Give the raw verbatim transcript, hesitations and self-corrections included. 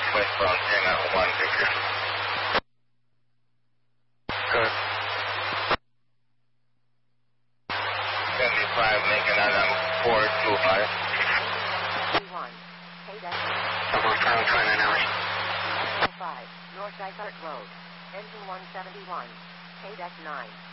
westbound ten at one, Victor. Good. seventy-five, making that on four two five. one, K dash Double five, twenty-nine hours. five, North Dysart Road, engine one seventy-one, K dash nine.